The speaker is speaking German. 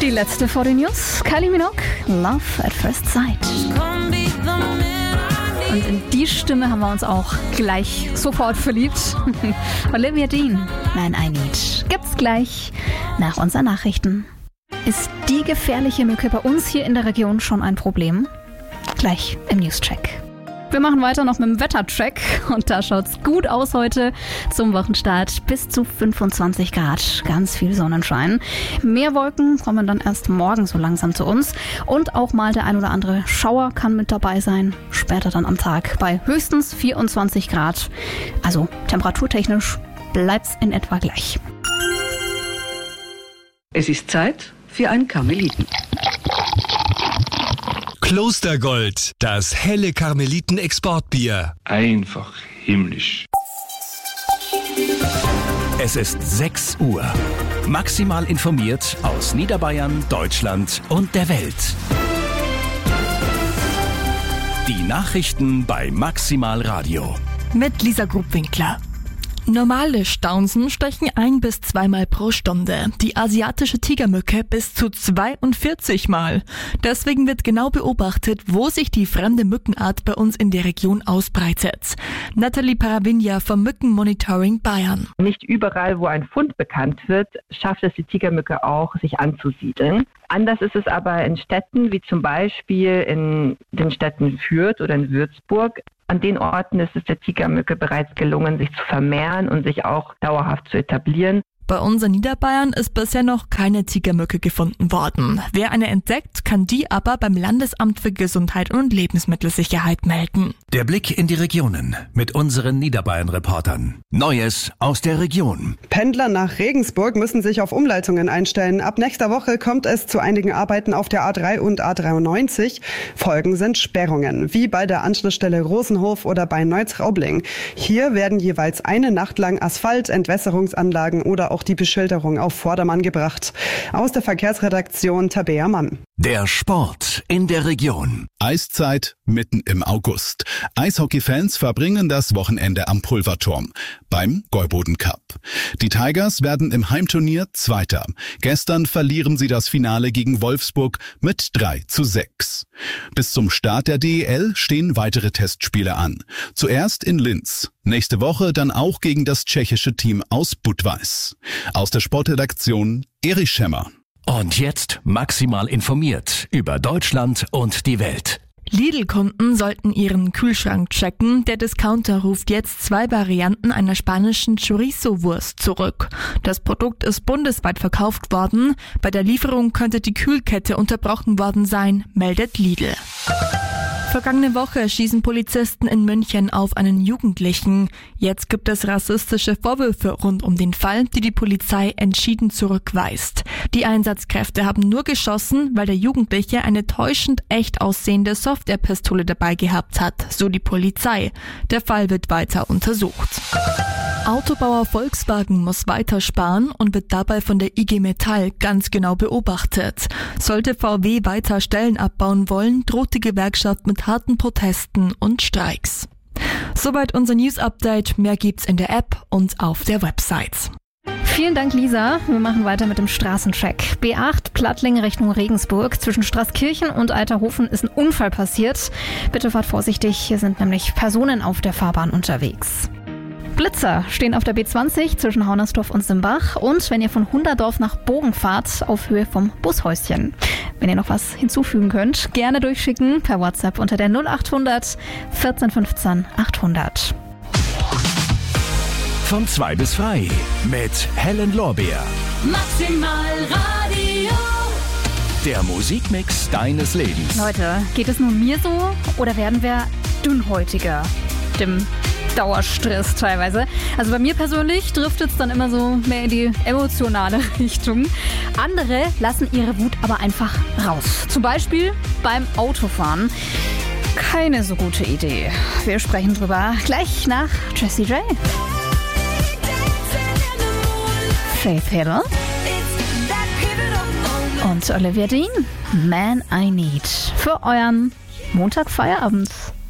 Die letzte vor den News. Kylie Minogue, Love at First Sight. Und in die Stimme haben wir uns auch gleich sofort verliebt. Olivia Dean, Man I Need. Gibt's gleich nach unseren Nachrichten. Ist die gefährliche Mücke bei uns hier in der Region schon ein Problem? Gleich im Newscheck. Wir machen weiter noch mit dem Wettercheck und da schaut's gut aus heute zum Wochenstart. Bis zu 25 Grad, ganz viel Sonnenschein. Mehr Wolken kommen dann erst morgen so langsam zu uns und auch mal der ein oder andere Schauer kann mit dabei sein. Später dann am Tag bei höchstens 24 Grad. Also temperaturtechnisch bleibt's in etwa gleich. Es ist Zeit für einen Karmeliten. Klostergold, das helle Karmeliten-Exportbier. Einfach himmlisch. Es ist 6 Uhr. Maximal informiert aus Niederbayern, Deutschland und der Welt. Die Nachrichten bei Maximal Radio. Mit Lisa Grubwinkler. Normale Staunsen stechen 1 bis 2 Mal pro Stunde, die asiatische Tigermücke bis zu 42 Mal. Deswegen wird genau beobachtet, wo sich die fremde Mückenart bei uns in der Region ausbreitet. Nathalie Paravinia vom Mückenmonitoring Bayern. Nicht überall, wo ein Fund bekannt wird, schafft es die Tigermücke auch, sich anzusiedeln. Anders ist es aber in Städten, wie zum Beispiel in den Städten Fürth oder in Würzburg. An den Orten ist es der Tigermücke bereits gelungen, sich zu vermehren und sich auch dauerhaft zu etablieren. Bei uns in Niederbayern ist bisher noch keine Tigermücke gefunden worden. Wer eine entdeckt, kann die aber beim Landesamt für Gesundheit und Lebensmittelsicherheit melden. Der Blick in die Regionen mit unseren Niederbayern-Reportern. Neues aus der Region. Pendler nach Regensburg müssen sich auf Umleitungen einstellen. Ab nächster Woche kommt es zu einigen Arbeiten auf der A3 und A93. Folgen sind Sperrungen, wie bei der Anschlussstelle Rosenhof oder bei Neuz-Raubling. Hier werden jeweils eine Nacht lang Asphalt, Entwässerungsanlagen oder auch die Beschilderung auf Vordermann gebracht. Aus der Verkehrsredaktion Tabea Mann. Der Sport in der Region. Eiszeit mitten im August. Eishockey-Fans verbringen das Wochenende am Pulverturm beim Gäuboden Cup. Die Tigers werden im Heimturnier Zweiter. Gestern verlieren sie das Finale gegen Wolfsburg mit 3:6. Bis zum Start der DEL stehen weitere Testspiele an. Zuerst in Linz. Nächste Woche dann auch gegen das tschechische Team aus Budweis. Aus der Sportredaktion Erich Schemmer. Und jetzt maximal informiert über Deutschland und die Welt. Lidl-Kunden sollten ihren Kühlschrank checken. Der Discounter ruft jetzt 2 Varianten einer spanischen Chorizo-Wurst zurück. Das Produkt ist bundesweit verkauft worden. Bei der Lieferung könnte die Kühlkette unterbrochen worden sein, meldet Lidl. Vergangene Woche schießen Polizisten in München auf einen Jugendlichen. Jetzt gibt es rassistische Vorwürfe rund um den Fall, die die Polizei entschieden zurückweist. Die Einsatzkräfte haben nur geschossen, weil der Jugendliche eine täuschend echt aussehende Softwarepistole dabei gehabt hat, so die Polizei. Der Fall wird weiter untersucht. Autobauer Volkswagen muss weiter sparen und wird dabei von der IG Metall ganz genau beobachtet. Sollte VW weiter Stellen abbauen wollen, droht die Gewerkschaft mit harten Protesten und Streiks. Soweit unser News-Update. Mehr gibt's in der App und auf der Website. Vielen Dank, Lisa. Wir machen weiter mit dem Straßencheck. B8 Plattling Richtung Regensburg. Zwischen Straßkirchen und Alterhofen ist ein Unfall passiert. Bitte fahrt vorsichtig, hier sind nämlich Personen auf der Fahrbahn unterwegs. Blitzer stehen auf der B20 zwischen Haunersdorf und Simbach und wenn ihr von Hunderdorf nach Bogen fahrt, auf Höhe vom Bushäuschen. Wenn ihr noch was hinzufügen könnt, gerne durchschicken per WhatsApp unter der 0800 14 15 800. Von 2 bis frei mit Helen Lorbeer. Maximal Radio. Der Musikmix deines Lebens. Leute, geht es nur mir so oder werden wir dünnhäutiger? Dem Dauerstress teilweise. Also bei mir persönlich driftet es dann immer so mehr in die emotionale Richtung. Andere lassen ihre Wut aber einfach raus. Zum Beispiel beim Autofahren. Keine so gute Idee. Wir sprechen drüber gleich nach Jessie J. Faith Hill und Olivia Dean. Man I Need. Für euren Montagfeierabend.